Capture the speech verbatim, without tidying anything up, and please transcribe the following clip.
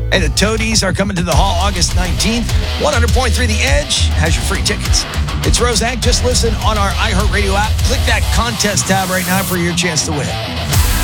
Hey, the Toadies are coming to the Hall August nineteenth. one hundred point three The Edge has your free tickets. It's Roseanne. Just listen on our iHeartRadio app. Click that contest tab right now for your chance to win.